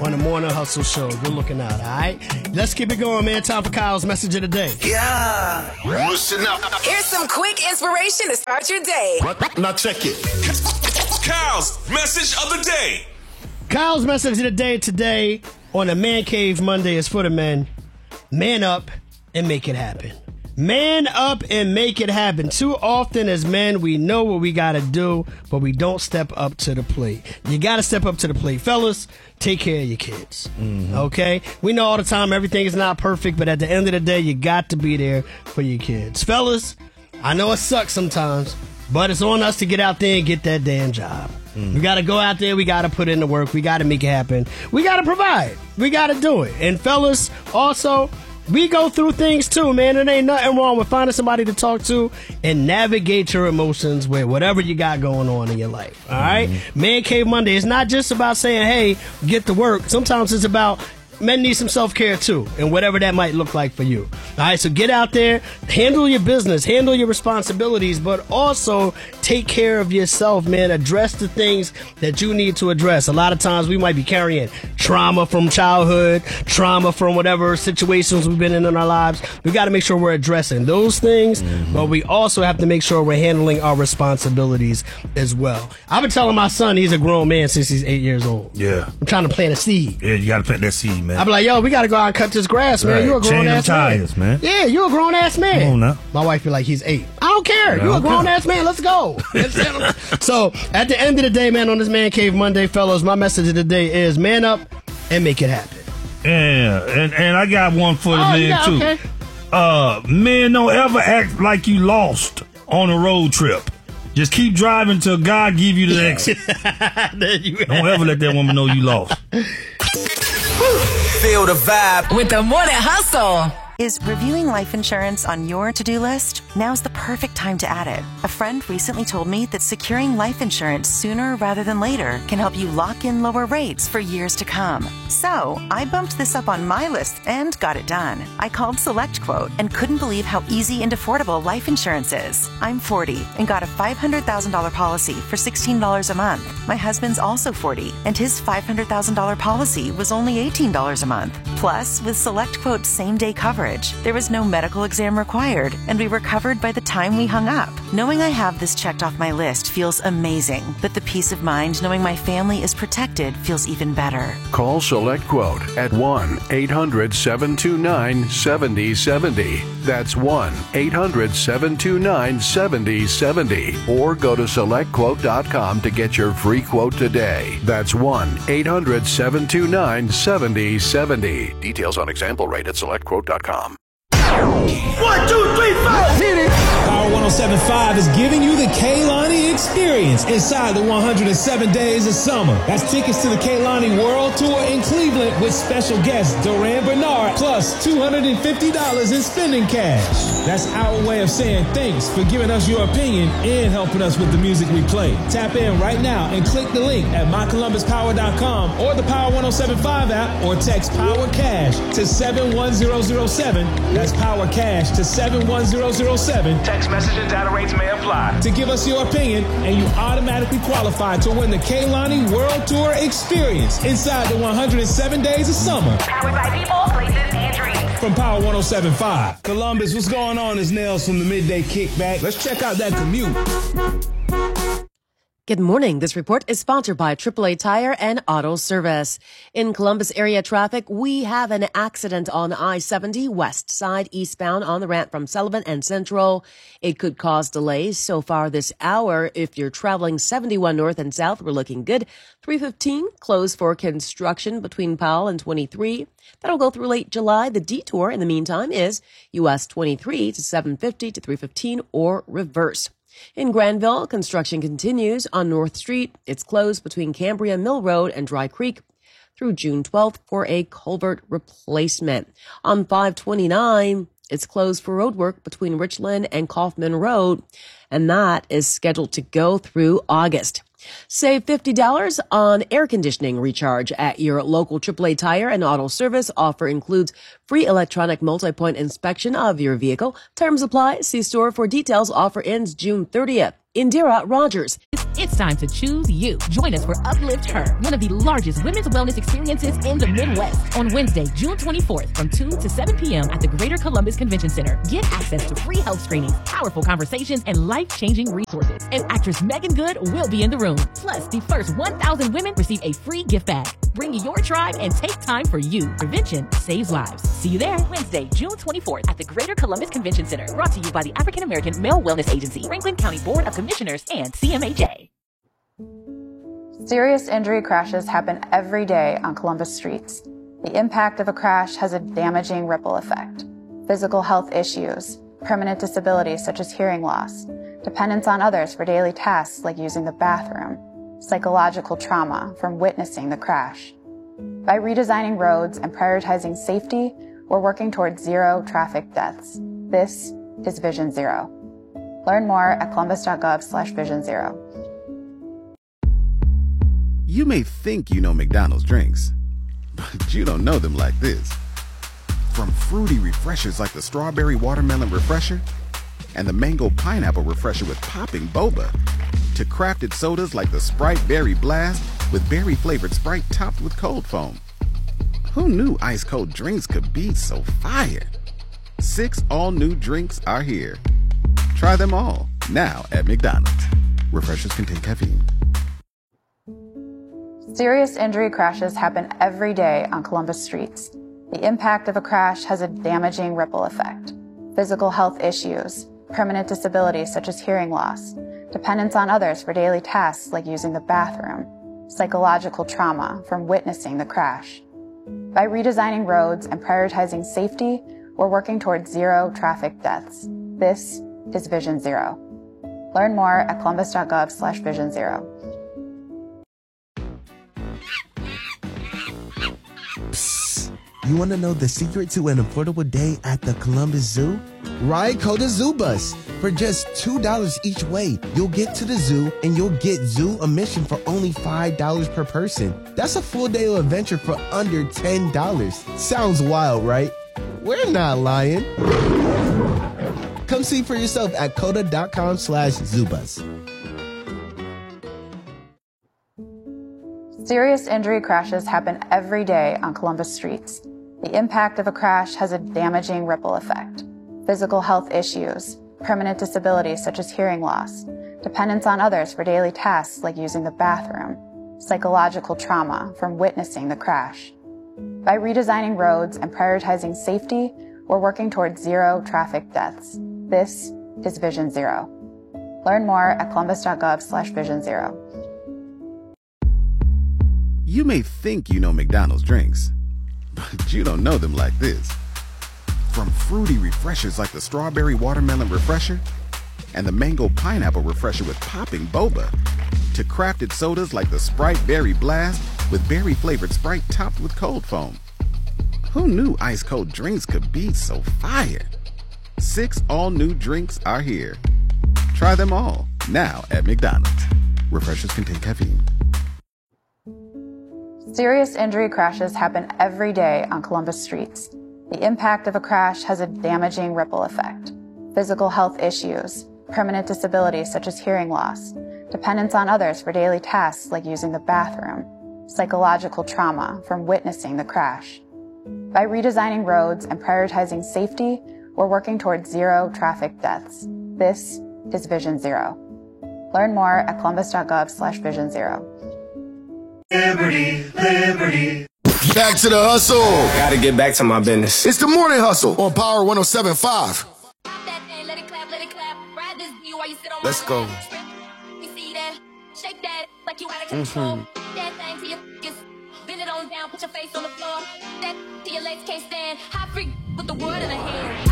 on the Morning Hustle Show. Good looking out, all right? Let's keep it going, man. Time for Kyle's message of the day. Yeah. Listen up. Here's some quick inspiration to start your day. Now check it. Kyle's message of the day. Kyle's message of the day today on a Man Cave Monday is for the men. Man up and make it happen. Man up and make it happen. Too often as men, we know what we got to do, but we don't step up to the plate. You got to step up to the plate. Fellas, take care of your kids. Okay? We know all the time everything is not perfect, but at the end of the day, you got to be there for your kids. Fellas, I know it sucks sometimes, but it's on us to get out there and get that damn job. We got to go out there. We got to put in the work. We got to make it happen. We got to provide. We got to do it. And fellas, also, we go through things too, man. There ain't nothing wrong with finding somebody to talk to and navigate your emotions with whatever you got going on in your life. All right? Man Cave Monday. It's not just about saying, hey, get to work. Sometimes it's about men need some self-care too, and whatever that might look like for you. All right, so get out there, handle your business, handle your responsibilities, but also take care of yourself, man. Address the things that you need to address. A lot of times we might be carrying trauma from childhood, trauma from whatever situations we've been in our lives. We got to make sure we're addressing those things, but we also have to make sure we're handling our responsibilities as well. I've been telling my son he's a grown man since he's 8 years old. Yeah. I'm trying to plant a seed. Yeah, you got to plant that seed, man. I be like, yo, we got to go out and cut this grass, man. Right. You a grown-ass tires, man. Yeah, you a grown-ass man. Come on now. My wife be like, he's 8. I don't care. Yeah, You a grown-ass man. Let's go. So, at the end of the day, man, on this Man Cave Monday, fellas, my message of the day is man up and make it happen. Yeah, and I got one for the men, too. Okay. Men, don't ever act like you lost on a road trip. Just keep driving till God give you the exit. Don't ever let that woman know you lost. Feel the vibe with the Morning Hustle. Is reviewing life insurance on your to-do list? Now's the perfect time to add it. A friend recently told me that securing life insurance sooner rather than later can help you lock in lower rates for years to come. So, I bumped this up on my list and got it done. I called SelectQuote and couldn't believe how easy and affordable life insurance is. I'm 40 and got a $500,000 policy for $16 a month. My husband's also 40 and his $500,000 policy was only $18 a month. Plus, with SelectQuote's same-day coverage, there was no medical exam required, and we were covered by the time we hung up. Knowing I have this checked off my list feels amazing, but the peace of mind knowing my family is protected feels even better. Call SelectQuote at 1-800-729-7070. That's 1-800-729-7070. Or go to SelectQuote.com to get your free quote today. That's 1-800-729-7070. Details on example rate at SelectQuote.com. 1, 2, 3, 4. Hit it. Power 107.5 is giving you the Kehlani experience inside the 107 days of summer. That's tickets to the Kehlani World Tour in Cleveland with special guest Duran Bernard plus $250 in spending cash. That's our way of saying thanks for giving us your opinion and helping us with the music we play. Tap in right now and click the link at mycolumbuspower.com or the Power 107.5 app or text Power Cash to 71007. That's Power Cash to 71007. Text message and data rates may apply. To give us your opinion, and you automatically qualify to win the Kehlani World Tour experience inside the 107 days of summer. Powered by people, places, and dreams. From Power 107.5. Columbus, what's going on? It's Nails from the Midday Kickback. Let's check out that commute. Good morning. This report is sponsored by AAA Tire and Auto Service. In Columbus area traffic, we have an accident on I-70 west side eastbound on the ramp from Sullivan and Central. It could cause delays so far this hour. If you're traveling 71 north and south, we're looking good. 315 closed for construction between Powell and 23. That'll go through late July. The detour in the meantime is US 23 to 750 to 315 or reverse. In Granville, construction continues on North Street. It's closed between Cambria Mill Road and Dry Creek through June 12th for a culvert replacement. On 529, it's closed for road work between Richland and Kaufman Road, and that is scheduled to go through August. Save $50 on air conditioning recharge at your local AAA Tire and Auto Service. Offer includes free electronic multi-point inspection of your vehicle. Terms apply. See store for details. Offer ends June 30th. Indira Rogers. It's time to choose you. Join us for Uplift Her, one of the largest women's wellness experiences in the Midwest, on Wednesday, June 24th from 2 to 7 p.m. at the Greater Columbus Convention Center. Get access to free health screenings, powerful conversations, and life-changing resources. And actress Megan Good will be in the room. Plus, the first 1,000 women receive a free gift bag. Bring your tribe and take time for you. Prevention saves lives. See you there Wednesday, June 24th at the Greater Columbus Convention Center. Brought to you by the African American Male Wellness Agency, Franklin County Board of Commissioners, and CMHA. Serious injury crashes happen every day on Columbus streets. The impact of a crash has a damaging ripple effect. Physical health issues, permanent disabilities such as hearing loss, dependence on others for daily tasks like using the bathroom, psychological trauma from witnessing the crash. By redesigning roads and prioritizing safety, we're working towards zero traffic deaths. This is Vision Zero. Learn more at columbus.gov/Vision Zero. You may think you know McDonald's drinks, but you don't know them like this. From fruity refreshers like the Strawberry Watermelon Refresher and the Mango Pineapple Refresher with popping boba, to crafted sodas like the Sprite Berry Blast with berry-flavored Sprite topped with cold foam. Who knew ice-cold drinks could be so fire? 6 all-new drinks are here. Try them all, now at McDonald's. Refreshers contain caffeine. Serious injury crashes happen every day on Columbus streets. The impact of a crash has a damaging ripple effect. Physical health issues, permanent disabilities such as hearing loss, dependence on others for daily tasks like using the bathroom, psychological trauma from witnessing the crash. By redesigning roads and prioritizing safety, we're working towards zero traffic deaths. This is Vision Zero. Learn more at columbus.gov/Vision Zero. You want to know the secret to an affordable day at the Columbus Zoo? Ride Coda Zoo Bus. For just $2 each way, you'll get to the zoo and you'll get zoo admission for only $5 per person. That's a full day of adventure for under $10. Sounds wild, right? We're not lying. Come see for yourself at coda.com/zoobus. Serious injury crashes happen every day on Columbus streets. The impact of a crash has a damaging ripple effect. Physical health issues, permanent disabilities such as hearing loss, dependence on others for daily tasks like using the bathroom, psychological trauma from witnessing the crash. By redesigning roads and prioritizing safety, we're working towards zero traffic deaths. This is Vision Zero. Learn more at columbus.gov/Vision Zero. You may think you know McDonald's drinks, but you don't know them like this. From fruity refreshers like the Strawberry Watermelon Refresher and the Mango Pineapple Refresher with popping boba, to crafted sodas like the Sprite Berry Blast with berry-flavored Sprite topped with cold foam. Who knew ice-cold drinks could be so fire? 6 all-new drinks are here. Try them all, now at McDonald's. Refreshers contain caffeine. Serious injury crashes happen every day on Columbus streets. The impact of a crash has a damaging ripple effect. Physical health issues, permanent disabilities such as hearing loss, dependence on others for daily tasks like using the bathroom, psychological trauma from witnessing the crash. By redesigning roads and prioritizing safety, we're working towards zero traffic deaths. This is Vision Zero. Learn more at columbus.gov/Vision Zero. Liberty, liberty. Back to the hustle. Gotta get back to my business. It's the morning hustle on Power 107.5. Let's go. Bend it on down, put your face on the floor. That to your legs can't stand. High freak with the world in her hand.